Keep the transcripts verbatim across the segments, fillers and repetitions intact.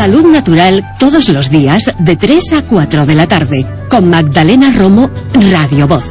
Salud Natural todos los días de tres a cuatro de la tarde con Magdalena Romo, Radio Voz.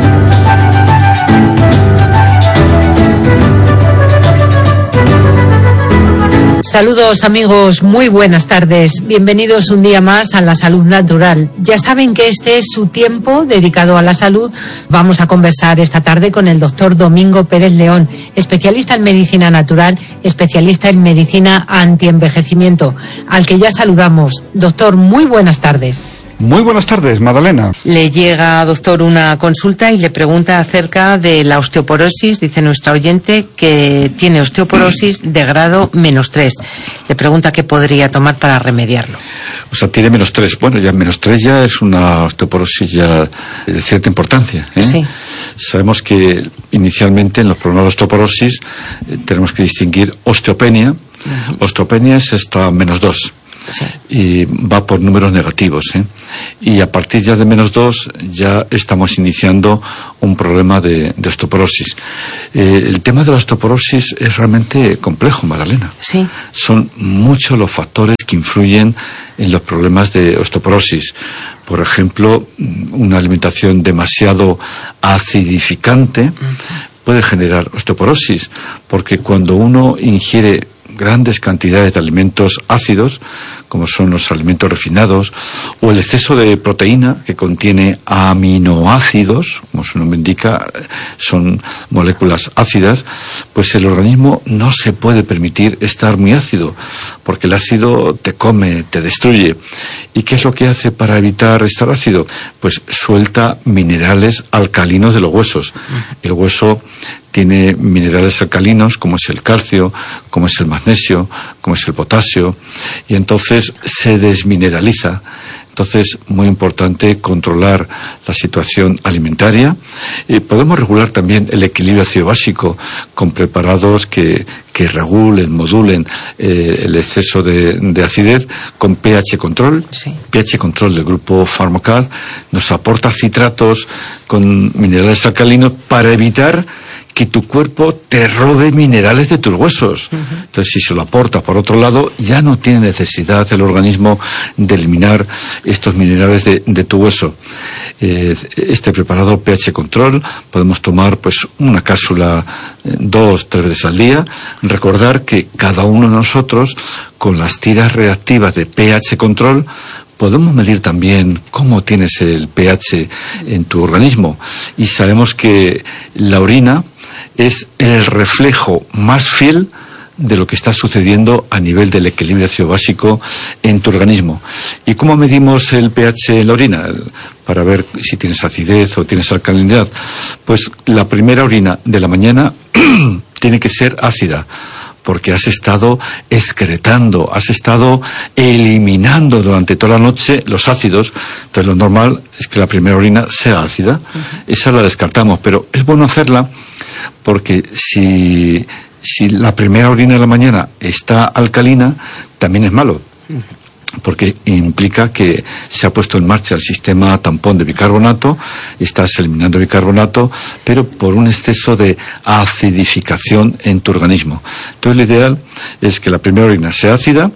Saludos amigos, muy buenas tardes. Bienvenidos un día más a la Salud Natural. Ya saben que este es su tiempo dedicado a la salud. Vamos a conversar esta tarde con el doctor Domingo Pérez León, especialista en medicina natural, especialista en medicina antienvejecimiento, al que ya saludamos. Doctor, muy buenas tardes. Muy buenas tardes, Magdalena. Le llega, doctor, una consulta y le pregunta acerca de la osteoporosis. Dice nuestra oyente que tiene osteoporosis de grado menos tres. Le pregunta qué podría tomar para remediarlo. O sea, tiene menos tres. Bueno, ya menos tres ya es una osteoporosis ya de cierta importancia, ¿eh? Sí. Sabemos que inicialmente en los problemas de osteoporosis eh, tenemos que distinguir osteopenia. Uh-huh. Osteopenia es hasta menos dos. Sí. Y va por números negativos, ¿eh? Y a partir ya de menos dos ya estamos iniciando un problema de, de osteoporosis. Eh, el tema de la osteoporosis es realmente complejo, Magdalena. Sí. Son muchos los factores que influyen en los problemas de osteoporosis. Por ejemplo, una alimentación demasiado acidificante uh-huh. puede generar osteoporosis, porque cuando uno ingiere grandes cantidades de alimentos ácidos, como son los alimentos refinados, o el exceso de proteína que contiene aminoácidos, como su nombre indica, son moléculas ácidas, pues el organismo no se puede permitir estar muy ácido, porque el ácido te come, te destruye. ¿Y qué es lo que hace para evitar estar ácido? Pues suelta minerales alcalinos de los huesos. El hueso tiene minerales alcalinos como es el calcio, como es el magnesio, como es el potasio, y entonces se desmineraliza. Entonces, muy importante controlar la situación alimentaria. Y podemos regular también el equilibrio ácido básico con preparados que, que regulen, modulen eh, el exceso de, de acidez con pH control. Sí. pH control del grupo Pharmacal nos aporta citratos con minerales alcalinos para evitar que tu cuerpo te robe minerales de tus huesos. Uh-huh. Entonces, si se lo aporta por otro lado, ya no tiene necesidad el organismo de eliminar estos minerales de, de tu hueso. Eh, este preparado pH Control podemos tomar pues una cápsula eh, dos, tres veces al día. Recordar que cada uno de nosotros, con las tiras reactivas de pH Control, podemos medir también cómo tienes el pH en tu organismo. Y sabemos que la orina es el reflejo más fiel de lo que está sucediendo a nivel del equilibrio ácido básico en tu organismo. ¿Y cómo medimos el pH en la orina? Para ver si tienes acidez o tienes alcalinidad. Pues la primera orina de la mañana tiene que ser ácida, porque has estado excretando, has estado eliminando durante toda la noche los ácidos. Entonces lo normal es que la primera orina sea ácida. Uh-huh. Esa la descartamos, pero es bueno hacerla porque si, si la primera orina de la mañana está alcalina, también es malo. Uh-huh. Porque implica que se ha puesto en marcha el sistema tampón de bicarbonato, estás eliminando bicarbonato, pero por un exceso de acidificación en tu organismo. Entonces lo ideal es que la primera orina sea ácida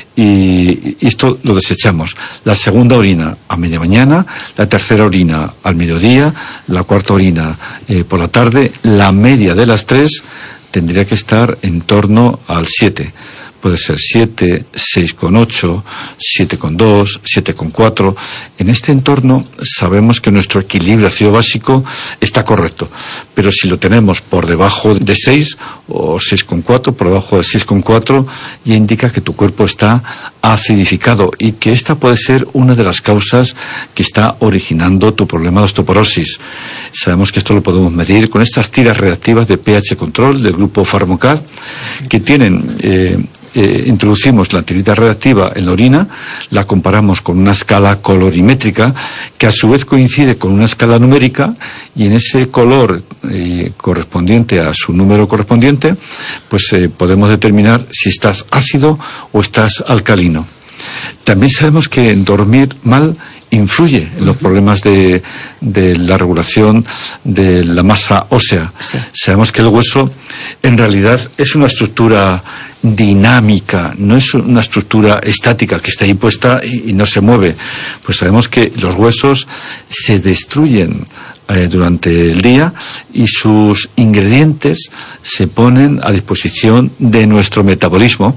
y esto lo desechamos. La segunda orina a media mañana, la tercera orina al mediodía, la cuarta orina eh, por la tarde, la media de las tres tendría que estar en torno al siete. Puede ser siete, seis coma ocho, siete coma dos, siete coma cuatro. En este entorno sabemos que nuestro equilibrio ácido básico está correcto. Pero si lo tenemos por debajo de seis o seis coma cuatro, por debajo de seis coma cuatro, ya indica que tu cuerpo está acidificado y que esta puede ser una de las causas que está originando tu problema de osteoporosis. Sabemos que esto lo podemos medir con estas tiras reactivas de pH Control del grupo Pharmacal que tienen... Eh, Eh, introducimos la tirita reactiva en la orina, la comparamos con una escala colorimétrica que a su vez coincide con una escala numérica y en ese color eh, correspondiente a su número correspondiente pues eh, podemos determinar si estás ácido o estás alcalino. También sabemos que dormir mal influye en los problemas de, de la regulación de la masa ósea. Sí. Sabemos que el hueso en realidad es una estructura dinámica, no es una estructura estática que está ahí puesta y, y no se mueve. Pues sabemos que los huesos se destruyen eh, durante el día y sus ingredientes se ponen a disposición de nuestro metabolismo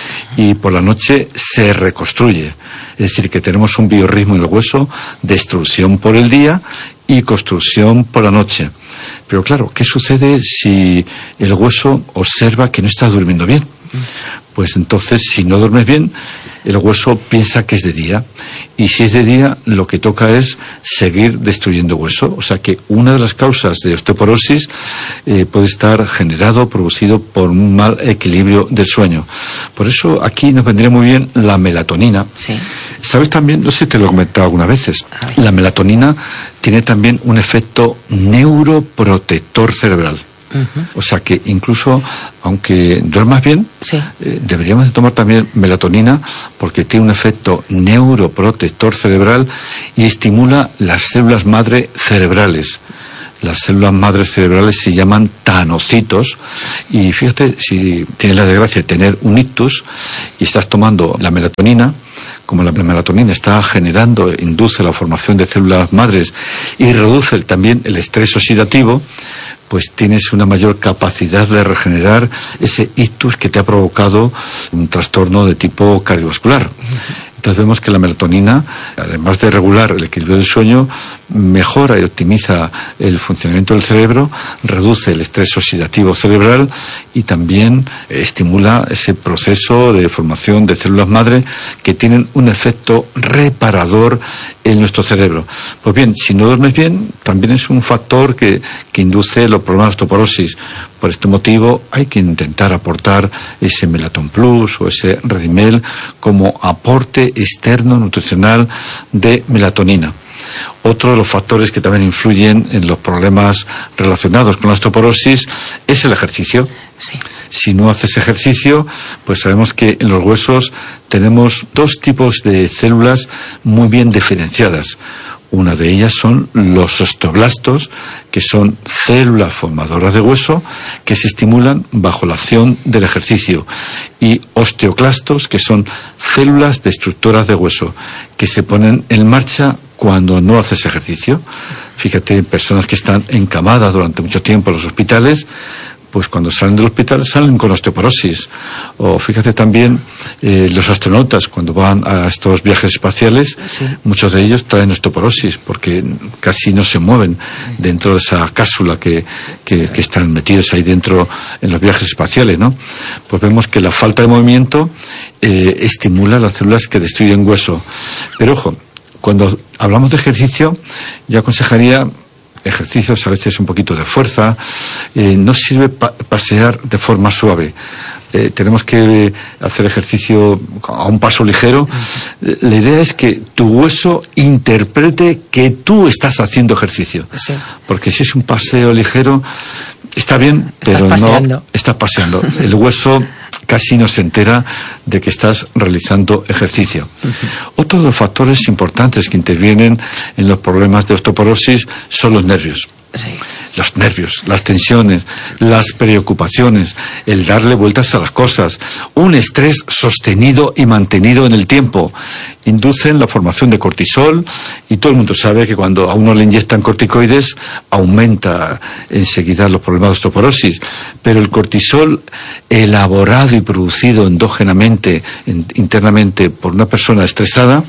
y por la noche se reconstruye. Es decir, que tenemos un biorritmo en el hueso, destrucción por el día y construcción por la noche. Pero claro, ¿qué sucede si el hueso observa que no está durmiendo bien? Pues entonces, si no duermes bien, el hueso piensa que es de día. Y si es de día, lo que toca es seguir destruyendo hueso. O sea que una de las causas de osteoporosis eh, puede estar generado, producido por un mal equilibrio del sueño. Por eso aquí nos vendría muy bien la melatonina. Sí. ¿Sabes también? No sé si te lo he comentado algunas veces. La melatonina tiene también un efecto neuroprotector cerebral. Uh-huh. O sea que incluso aunque duermas bien, sí. eh, deberíamos de tomar también melatonina porque tiene un efecto neuroprotector cerebral y estimula las células madre cerebrales. Las células madres cerebrales se llaman tanocitos y fíjate, si tienes la desgracia de tener un ictus y estás tomando la melatonina, como la melatonina está generando, induce la formación de células madres y reduce también el estrés oxidativo, pues tienes una mayor capacidad de regenerar ese ictus que te ha provocado un trastorno de tipo cardiovascular. Entonces vemos que la melatonina, además de regular el equilibrio del sueño, mejora y optimiza el funcionamiento del cerebro, reduce el estrés oxidativo cerebral y también estimula ese proceso de formación de células madre que tienen un efecto reparador en nuestro cerebro. Pues bien, si no duermes bien, también es un factor que, que induce los problemas de osteoporosis. Por este motivo hay que intentar aportar ese Melaton Plus o ese Redimel como aporte externo nutricional de melatonina. Otro de los factores que también influyen en los problemas relacionados con la osteoporosis es el ejercicio. Sí. Si no haces ejercicio, pues sabemos que en los huesos tenemos dos tipos de células muy bien diferenciadas. Una de ellas son los osteoblastos, que son células formadoras de hueso que se estimulan bajo la acción del ejercicio, y osteoclastos, que son células destructoras de hueso que se ponen en marcha cuando no haces ejercicio. Fíjate, personas que están encamadas durante mucho tiempo en los hospitales, pues cuando salen del hospital salen con osteoporosis. O fíjate también eh, los astronautas cuando van a estos viajes espaciales, sí. Muchos de ellos traen osteoporosis porque casi no se mueven dentro de esa cápsula que, que, que están metidos ahí dentro en los viajes espaciales, ¿no? Pues vemos que la falta de movimiento eh, estimula las células que destruyen hueso. Pero ojo, cuando hablamos de ejercicio, yo aconsejaría ejercicios a veces un poquito de fuerza. Eh, no sirve pa- pasear de forma suave. Eh, tenemos que hacer ejercicio a un paso ligero. Eh, la idea es que tu hueso interprete que tú estás haciendo ejercicio. Sí. Porque si es un paseo ligero, está bien, pero estás paseando. no estás paseando. El hueso casi no se entera de que estás realizando ejercicio. Uh-huh. Otro de los factores importantes que intervienen en los problemas de osteoporosis son los nervios. Sí. Los nervios, las tensiones, las preocupaciones, el darle vueltas a las cosas, un estrés sostenido y mantenido en el tiempo, inducen la formación de cortisol, y todo el mundo sabe que cuando a uno le inyectan corticoides aumenta enseguida los problemas de osteoporosis, pero el cortisol elaborado y producido endógenamente, internamente por una persona estresada,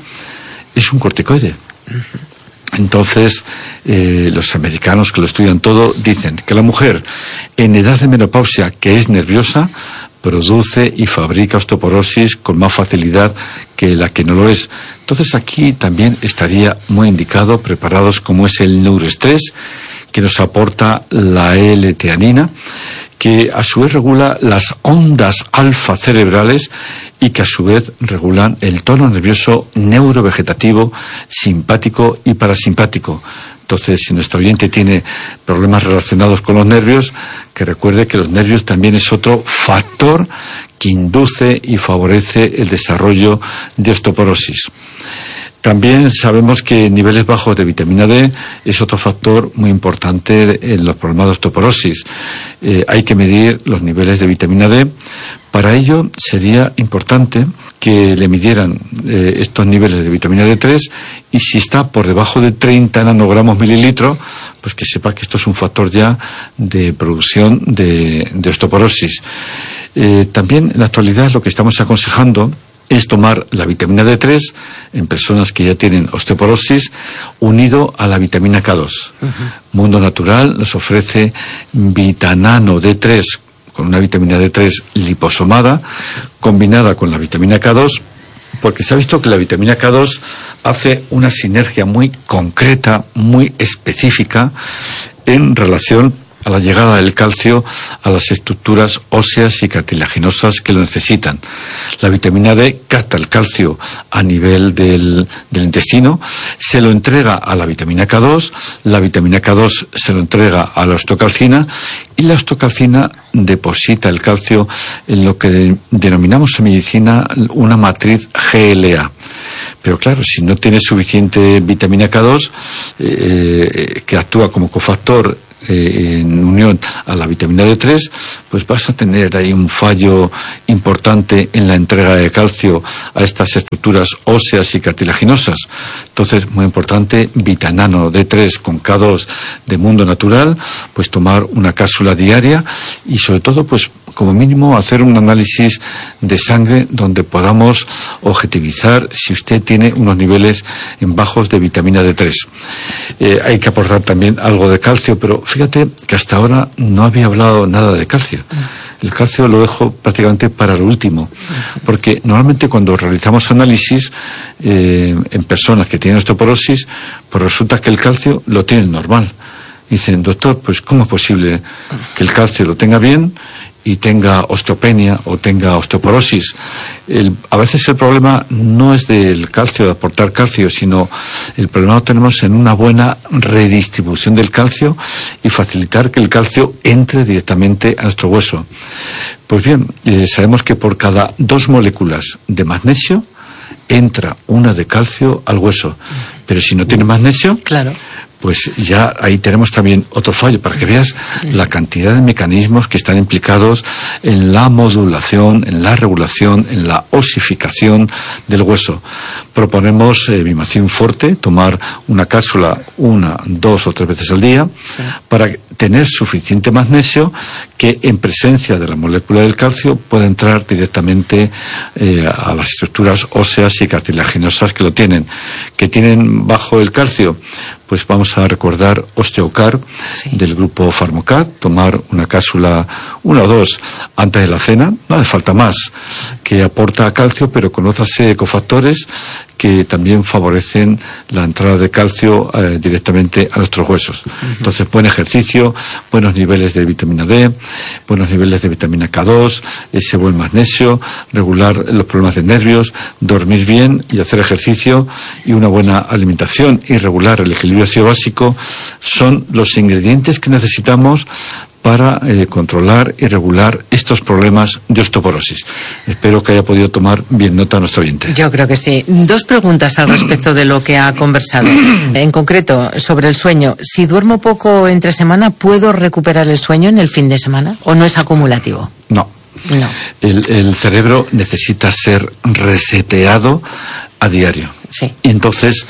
es un corticoide. Uh-huh. Entonces, eh, los americanos que lo estudian todo dicen que la mujer en edad de menopausia que es nerviosa produce y fabrica osteoporosis con más facilidad que la que no lo es. Entonces aquí también estaría muy indicado preparados como es el neuroestrés, que nos aporta la L-teanina, que a su vez regula las ondas alfa cerebrales y que a su vez regulan el tono nervioso neurovegetativo, simpático y parasimpático. Entonces, si nuestro oyente tiene problemas relacionados con los nervios, que recuerde que los nervios también es otro factor que induce y favorece el desarrollo de osteoporosis. también sabemos que niveles bajos de vitamina D es otro factor muy importante en los problemas de osteoporosis. Eh, hay que medir los niveles de vitamina D. Para ello sería importante que le midieran eh, estos niveles de vitamina D tres, y si está por debajo de treinta nanogramos mililitros, pues que sepa que esto es un factor ya de producción de, de osteoporosis. Eh, también en la actualidad lo que estamos aconsejando es tomar la vitamina D tres en personas que ya tienen osteoporosis unido a la vitamina K dos. Uh-huh. Mundo Natural nos ofrece Vitanano D tres con una vitamina D tres liposomada, sí, combinada con la vitamina K dos, porque se ha visto que la vitamina K dos hace una sinergia muy concreta, muy específica en relación a la llegada del calcio a las estructuras óseas y cartilaginosas que lo necesitan. La vitamina D capta el calcio a nivel del, del intestino, se lo entrega a la vitamina K dos, la vitamina K dos se lo entrega a la osteocalcina, y la osteocalcina deposita el calcio en lo que denominamos en medicina una matriz G L A. Pero claro, si no tienes suficiente vitamina K dos, eh, que actúa como cofactor Eh, en unión a la vitamina D tres, pues vas a tener ahí un fallo importante en la entrega de calcio a estas estructuras óseas y cartilaginosas. Entonces, muy importante, Vitanano D tres con K dos de Mundo Natural, pues tomar una cápsula diaria, y sobre todo, pues como mínimo hacer un análisis de sangre donde podamos objetivizar si usted tiene unos niveles en bajos de vitamina D tres. Eh, hay que aportar también algo de calcio, pero fíjate que hasta ahora no había hablado nada de calcio. El calcio lo dejo prácticamente para lo último, porque normalmente cuando realizamos análisis eh, en personas que tienen osteoporosis, pues resulta que el calcio lo tienen normal. Dicen, doctor, pues ¿cómo es posible que el calcio lo tenga bien y tenga osteopenia o tenga osteoporosis? El, a veces el problema no es del calcio, de aportar calcio, sino el problema lo tenemos en una buena redistribución del calcio y facilitar que el calcio entre directamente a nuestro hueso. Pues bien, eh, sabemos que por cada dos moléculas de magnesio entra una de calcio al hueso, pero si no tiene magnesio, claro, pues ya ahí tenemos también otro fallo, para que veas la cantidad de mecanismos que están implicados en la modulación, en la regulación, en la osificación del hueso. Proponemos eh, Bimacin Forte, tomar una cápsula una, dos o tres veces al día, sí, para tener suficiente magnesio que en presencia de la molécula del calcio pueda entrar directamente eh, a las estructuras óseas y cartilaginosas que lo tienen. Que tienen bajo el calcio, pues vamos a recordar Osteocar, sí, del grupo Farmocat, tomar una cápsula, una o dos, antes de la cena, no hace falta más, que aporta calcio, pero con otros cofactores que también favorecen la entrada de calcio eh, directamente a nuestros huesos. Uh-huh. Entonces, buen ejercicio, buenos niveles de vitamina D, buenos niveles de vitamina K dos, ese buen magnesio, regular los problemas de nervios, dormir bien y hacer ejercicio, y una buena alimentación y regular el equilibrio ácido básico son los ingredientes que necesitamos para eh, controlar y regular estos problemas de osteoporosis. Espero que haya podido tomar bien nota nuestro oyente. Yo creo que sí. Dos preguntas al respecto de lo que ha conversado. En concreto, sobre el sueño. Si duermo poco entre semana, ¿puedo recuperar el sueño en el fin de semana? ¿O no es acumulativo? No. No. El, el cerebro necesita ser reseteado a diario. Sí. Y entonces,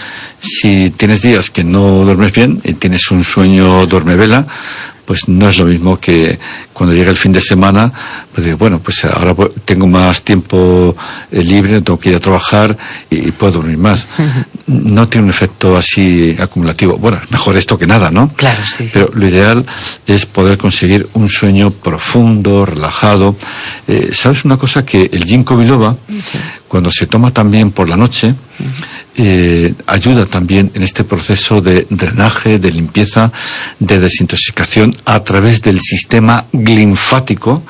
si tienes días que no duermes bien y tienes un sueño duermevela, pues no es lo mismo que cuando llega el fin de semana, pues digo, bueno, pues ahora tengo más tiempo eh, libre, no tengo que ir a trabajar y, y puedo dormir más. Uh-huh. No tiene un efecto así acumulativo. Bueno, mejor esto que nada, ¿no? Claro, sí. Pero lo ideal es poder conseguir un sueño profundo, relajado. Eh, ¿Sabes una cosa? Que el ginkgo biloba, sí, cuando se toma también por la noche, uh-huh, Eh, ayuda también en este proceso de drenaje, de limpieza, de desintoxicación a través del sistema linfático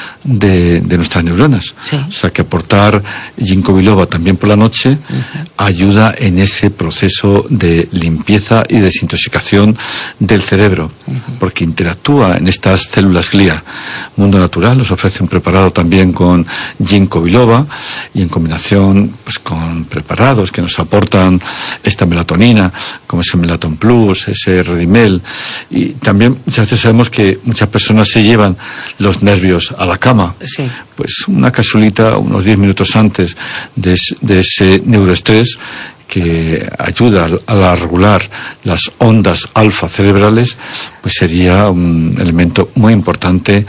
de, de nuestras neuronas. Sí. O sea que aportar ginkgo biloba también por la noche uh-huh, ayuda en ese proceso de limpieza y desintoxicación del cerebro, uh-huh, porque interactúa en estas células glía. Mundo Natural nos ofrece un preparado también con ginkgo biloba, y en combinación pues con preparados que nos aportan aportan esta melatonina, como es el Melaton Plus, ese Redimel. Y también muchas veces sabemos que muchas personas se llevan los nervios a la cama. Sí. Pues una capsulita unos diez minutos antes de, de ese neuroestrés, que ayuda a regular las ondas alfa cerebrales, pues sería un elemento muy importante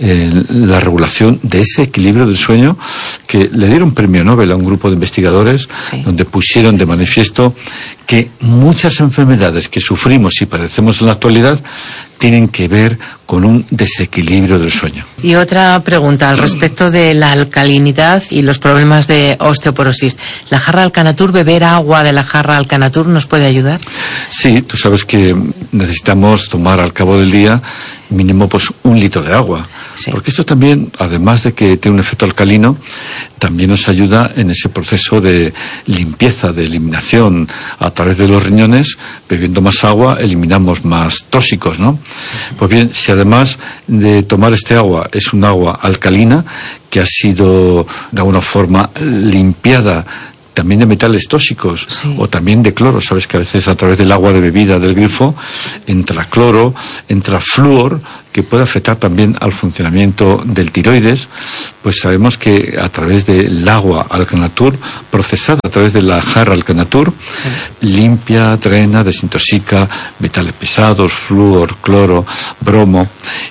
en la regulación de ese equilibrio del sueño, que le dieron premio Nobel a un grupo de investigadores, sí, donde pusieron de manifiesto que muchas enfermedades que sufrimos y padecemos en la actualidad tienen que ver con un desequilibrio del sueño. Y otra pregunta al respecto de la alcalinidad y los problemas de osteoporosis. ¿La jarra Alcanatur, beber agua de la jarra Alcanatur, nos puede ayudar? Sí, tú sabes que necesitamos tomar al cabo del día mínimo pues un litro de agua. Sí. Porque esto también, además de que tiene un efecto alcalino, también nos ayuda en ese proceso de limpieza, de eliminación a través de los riñones. Bebiendo más agua eliminamos más tóxicos, ¿no? Pues bien, si además de tomar este agua es un agua alcalina que ha sido de alguna forma limpiada también de metales tóxicos, sí, o también de cloro. Sabes que a veces a través del agua de bebida del grifo entra cloro, entra flúor, que puede afectar también al funcionamiento del tiroides. Pues sabemos que a través del agua Alcanatur, procesada a través de la jarra Alcanatur, sí, limpia, drena, desintoxica metales pesados, flúor, cloro, bromo,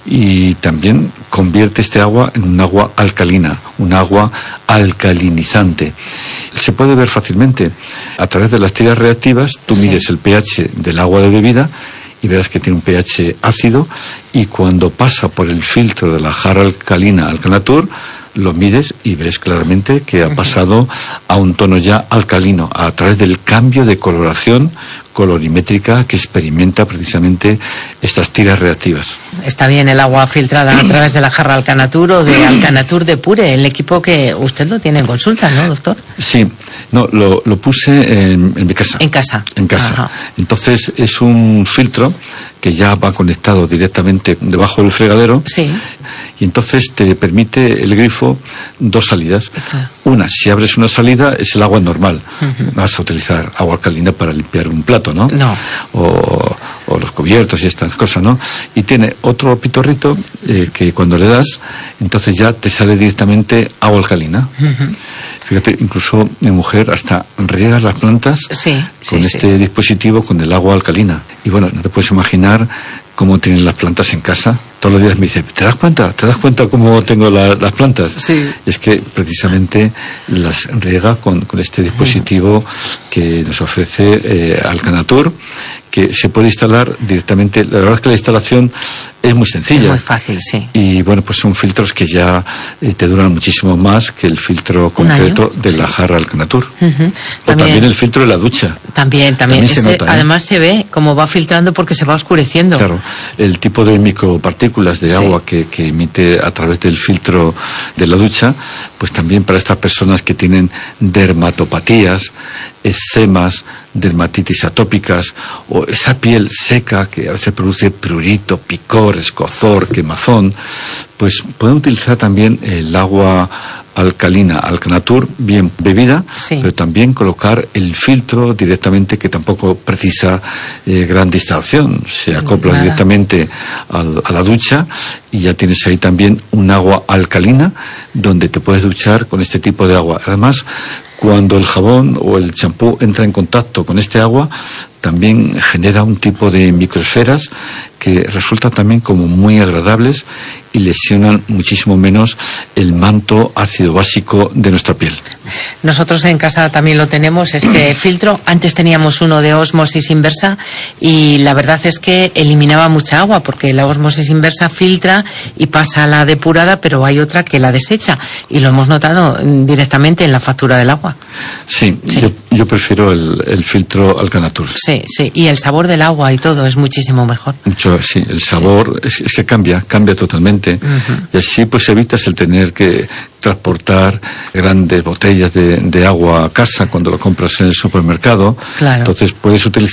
y también convierte este agua en un agua alcalina, un agua alcalinizante. Se puede ver fácilmente a través de las tiras reactivas. Tú sí, mides el pH del agua de bebida y verás que tiene un pH ácido, y cuando pasa por el filtro de la jarra alcalina Alcanatur, lo mides y ves claramente que ha pasado a un tono ya alcalino a través del cambio de coloración colorimétrica que experimenta precisamente estas tiras reactivas. Está bien el agua filtrada a través de la jarra Alcanatur o de Alcanatur Depure, el equipo que usted lo tiene en consulta, ¿no, doctor? Sí, no, lo, lo puse en, en mi casa. ¿En casa? En casa. Ajá. Entonces es un filtro que ya va conectado directamente debajo del fregadero. Sí. Y entonces te permite el grifo dos salidas. Claro. Una, si abres una salida, es el agua normal. Uh-huh. Vas a utilizar agua alcalina para limpiar un plato, ¿no? No. O, o los cubiertos y estas cosas, ¿no? Y tiene otro pitorrito eh, que cuando le das, entonces ya te sale directamente agua alcalina. Uh-huh. Fíjate, incluso mi mujer hasta riega las plantas, sí, con sí, este sí, dispositivo, con el agua alcalina. Y bueno, no te puedes imaginar cómo tienen las plantas en casa. Todos los días me dice, ¿te das cuenta? ¿Te das cuenta cómo tengo la, las plantas? Sí. Y es que precisamente las riega con, con este dispositivo que nos ofrece eh, Alcanatur, que se puede instalar directamente. La verdad es que la instalación es muy sencilla. Es muy fácil, sí. Y bueno, pues son filtros que ya eh, te duran muchísimo más que el filtro concreto de sí, la jarra Alcanatur. Uh-huh. O también, también el filtro de la ducha. También, también. también Ese, se nota, ¿eh? Además se ve cómo va filtrando porque se va oscureciendo. Claro, el tipo de micropartículas de sí, agua que, que emite a través del filtro de la ducha, pues también para estas personas que tienen dermatopatías, eczemas, dermatitis atópicas, o esa piel seca que a veces produce prurito, picor, escozor, quemazón, pues pueden utilizar también el agua alcalina Alcanatur bien bebida, sí, pero también colocar el filtro directamente, que tampoco precisa eh, gran instalación. Se acopla Nada. directamente al, a la ducha y ya tienes ahí también un agua alcalina donde te puedes duchar con este tipo de agua. Además, cuando el jabón o el champú entra en contacto con este agua, también genera un tipo de microesferas que resultan también como muy agradables y lesionan muchísimo menos el manto ácido básico de nuestra piel. Nosotros en casa también lo tenemos, este filtro. Antes teníamos uno de ósmosis inversa y la verdad es que eliminaba mucha agua, porque la ósmosis inversa filtra y pasa a la depurada, pero hay otra que la desecha, y lo hemos notado directamente en la factura del agua. Sí, sí. Yo, yo prefiero el, el filtro Alcanatur. Sí, sí, y el sabor del agua y todo es muchísimo mejor. Mucho, sí, el sabor sí. Es, es que cambia, cambia totalmente. Uh-huh. Y así pues evitas el tener que transportar grandes botellas de, de agua a casa cuando lo compras en el supermercado. Claro. Entonces puedes utilizar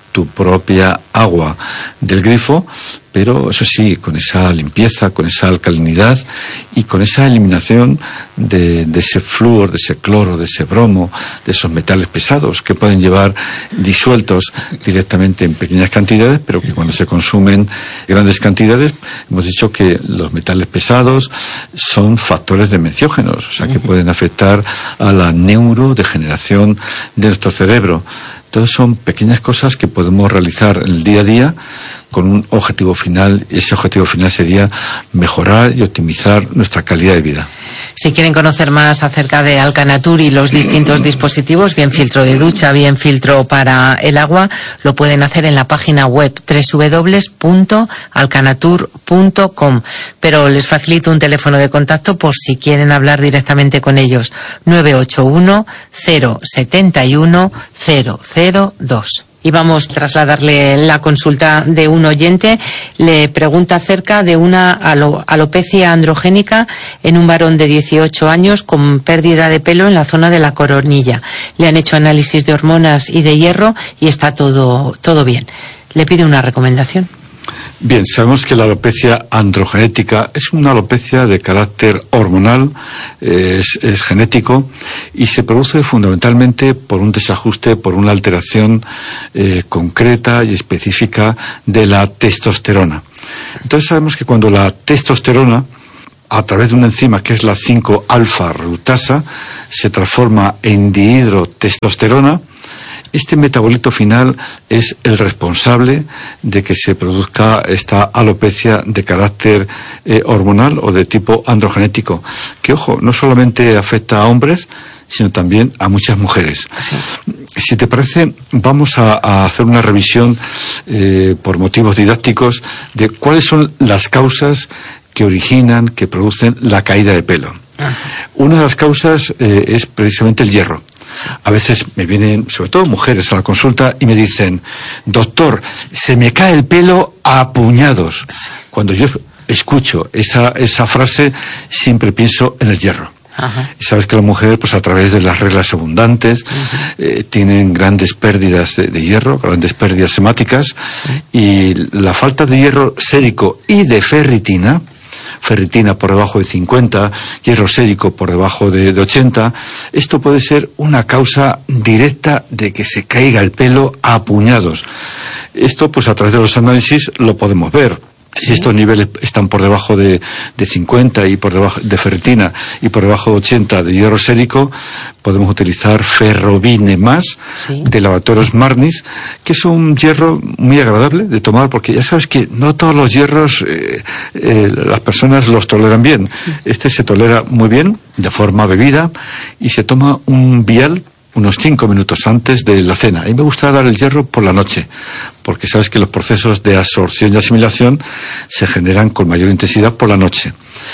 tu propia agua del grifo, pero eso sí, con esa limpieza, con esa alcalinidad y con esa eliminación de, de ese flúor, de ese cloro, de ese bromo, de esos metales pesados que pueden llevar disueltos directamente en pequeñas cantidades, pero que cuando se consumen grandes cantidades, hemos dicho que los metales pesados son factores demenciógenos, o sea que pueden afectar a la neurodegeneración de nuestro cerebro. Entonces son pequeñas cosas que podemos realizar en el día a día con un objetivo final, y ese objetivo final sería mejorar y optimizar nuestra calidad de vida. Si quieren conocer más acerca de Alcanatur y los distintos dispositivos, bien filtro de ducha, bien filtro para el agua, lo pueden hacer en la página web doble u doble u doble u punto alcanatur punto com. Pero les facilito un teléfono de contacto por si quieren hablar directamente con ellos: nueve ocho uno cero siete uno cero cero dos. Y vamos a trasladarle la consulta de un oyente. Le pregunta acerca de una alo- alopecia androgénica en un varón de dieciocho años con pérdida de pelo en la zona de la coronilla. Le han hecho análisis de hormonas y de hierro y está todo, todo bien. Le pide una recomendación. Bien, sabemos que la alopecia androgenética es una alopecia de carácter hormonal, eh, es, es genético y se produce fundamentalmente por un desajuste, por una alteración eh, concreta y específica de la testosterona. Entonces sabemos que cuando la testosterona, a través de una enzima que es la cinco alfa reductasa, se transforma en dihidrotestosterona, este metabolito final es el responsable de que se produzca esta alopecia de carácter eh, hormonal o de tipo androgenético, que, ojo, no solamente afecta a hombres, sino también a muchas mujeres. Sí. Si te parece, vamos a, a hacer una revisión eh, por motivos didácticos de cuáles son las causas que originan, que producen la caída de pelo. Ajá. Una de las causas eh, es precisamente el hierro. Sí. A veces me vienen, sobre todo mujeres, a la consulta y me dicen: doctor, se me cae el pelo a puñados. Sí. Cuando yo escucho esa, esa frase, siempre pienso en el hierro. Ajá. Y sabes que las mujeres, pues a través de las reglas abundantes, eh, tienen grandes pérdidas de, de hierro, grandes pérdidas hemáticas, sí. Y la falta de hierro sérico y de ferritina, ferritina por debajo de cincuenta, hierro sérico por debajo de, de ochenta, esto puede ser una causa directa de que se caiga el pelo a puñados. Esto, pues a través de los análisis lo podemos ver. ¿Sí? Si estos niveles están por debajo de, de cincuenta y por debajo de ferritina y por debajo de ochenta de hierro sérico, podemos utilizar Ferrovine más, ¿sí?, de Laboratorios Marnis, que es un hierro muy agradable de tomar, porque ya sabes que no todos los hierros eh, eh, las personas los toleran bien. Este se tolera muy bien de forma bebida y se toma un vial unos cinco minutos antes de la cena. A mí me gusta dar el hierro por la noche, porque sabes que los procesos de absorción y asimilación se generan con mayor intensidad por la noche.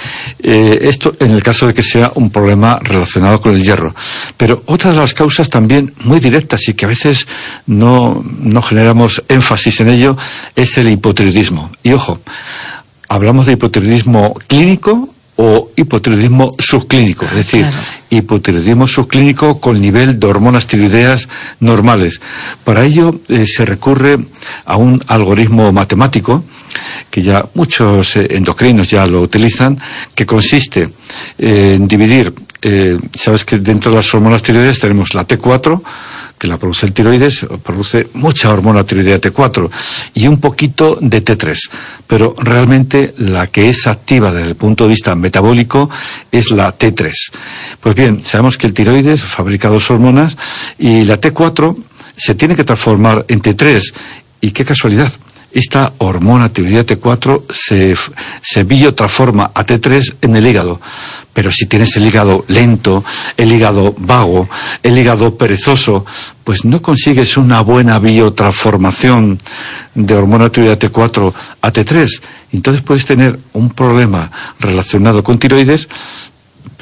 Eh, esto en el caso de que sea un problema relacionado con el hierro. Pero otra de las causas también muy directas y que a veces no, no generamos énfasis en ello es el hipotiroidismo. Y ojo, hablamos de hipotiroidismo clínico o hipotiroidismo subclínico, es decir, claro, hipotiroidismo subclínico con nivel de hormonas tiroideas normales. Para ello eh, se recurre a un algoritmo matemático que ya muchos eh, endocrinos ya lo utilizan, que consiste eh, en dividir, eh, sabes que dentro de las hormonas tiroideas tenemos la T cuatro, que la produce el tiroides, produce mucha hormona tiroidea T cuatro y un poquito de T tres, pero realmente la que es activa desde el punto de vista metabólico es la T tres. Pues bien, sabemos que el tiroides fabrica dos hormonas y la T cuatro se tiene que transformar en T tres, y qué casualidad, esta hormona tiroidea T cuatro se, se biotransforma a T tres en el hígado. Pero si tienes el hígado lento, el hígado vago, el hígado perezoso, pues no consigues una buena biotransformación de hormona tiroidea T cuatro a T tres. Entonces puedes tener un problema relacionado con tiroides,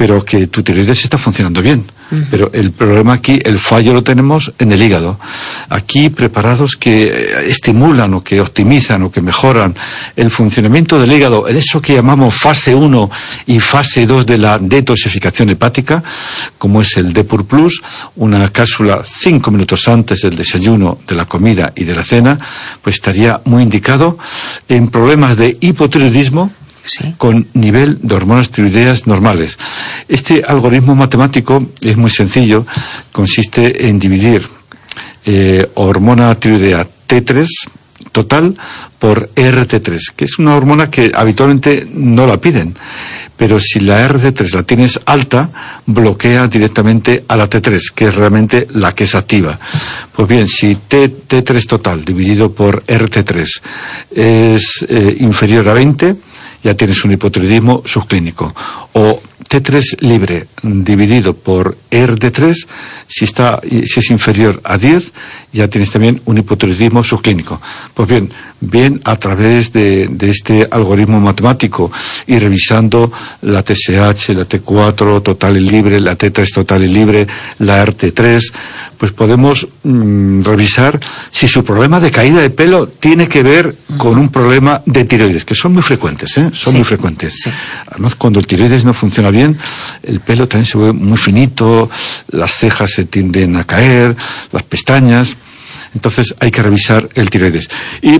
pero que tu tiroides está funcionando bien. Uh-huh. Pero el problema aquí, el fallo lo tenemos en el hígado. Aquí preparados que estimulan o que optimizan o que mejoran el funcionamiento del hígado, en eso que llamamos fase uno y fase dos de la detoxificación hepática, como es el Depur Plus, una cápsula cinco minutos antes del desayuno, de la comida y de la cena, pues estaría muy indicado en problemas de hipotiroidismo, sí, con nivel de hormonas tiroideas normales. Este algoritmo matemático es muy sencillo, consiste en dividir eh, hormona tiroidea T tres total por R T tres, que es una hormona que habitualmente no la piden, pero si la R T tres la tienes alta, bloquea directamente a la T tres, que es realmente la que es activa. Pues bien, si T, T3 total dividido por R T tres es eh, inferior a veinte, ya tienes un hipotiroidismo subclínico. O T tres libre dividido por R T tres, si está, si es inferior a diez, ya tienes también un hipotiroidismo subclínico. Pues bien, bien a través de, de este algoritmo matemático y revisando la T S H, la T cuatro total y libre, la T tres total y libre, la R T tres, pues podemos mmm, revisar si su problema de caída de pelo tiene que ver con un problema de tiroides, que son muy frecuentes, ¿eh? Son sí, muy frecuentes. Sí. Además, cuando el tiroides no funciona bien, el pelo también se ve muy finito, las cejas se tienden a caer, las pestañas. Entonces hay que revisar el tiroides. Y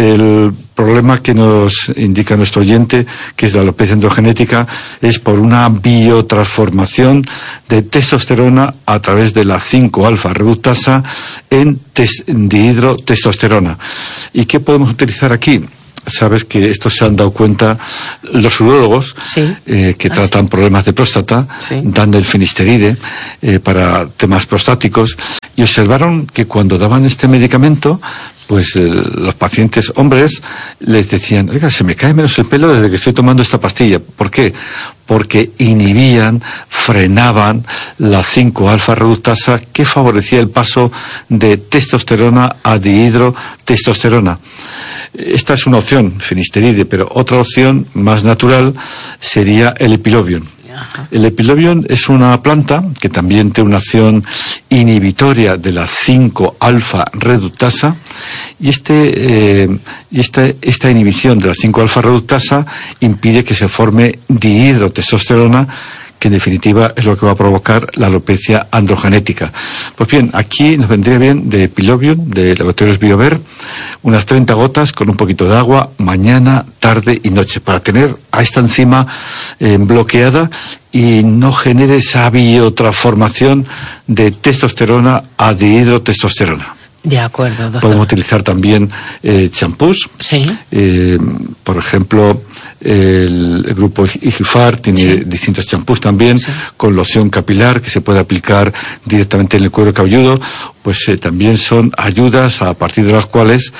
el problema que nos indica nuestro oyente, que es la alopecia androgenética, es por una biotransformación de testosterona a través de la cinco alfa reductasa en tes- dihidrotestosterona. ¿Y qué podemos utilizar aquí? Sabes que esto se han dado cuenta los urólogos, sí, eh, que ah, tratan sí. problemas de próstata, sí, dando el finasteride eh, para temas prostáticos, y observaron que cuando daban este medicamento, pues eh, los pacientes hombres les decían, oiga, se me cae menos el pelo desde que estoy tomando esta pastilla. ¿Por qué? Porque inhibían, frenaban la cinco alfa reductasa que favorecía el paso de testosterona a dihidrotestosterona. Esta es una opción, finasteride, pero otra opción más natural sería el epilobium. El epilobium es una planta que también tiene una acción inhibitoria de la cinco alfa reductasa, y este eh, y esta, esta inhibición de la cinco alfa reductasa impide que se forme dihidrotestosterona, que en definitiva es lo que va a provocar la alopecia androgenética. Pues bien, aquí nos vendría bien de epilobium, de Laboratorios Biover, unas treinta gotas con un poquito de agua, mañana, tarde y noche, para tener a esta enzima eh, bloqueada y no genere esa biotransformación de testosterona a dihidrotestosterona. De acuerdo, doctor. Podemos utilizar también eh, champús. Sí. Eh, por ejemplo, el, el grupo Igifar tiene sí. distintos champús también, sí. con loción capilar que se puede aplicar directamente en el cuero cabelludo. Pues eh, también son ayudas a partir de las cuales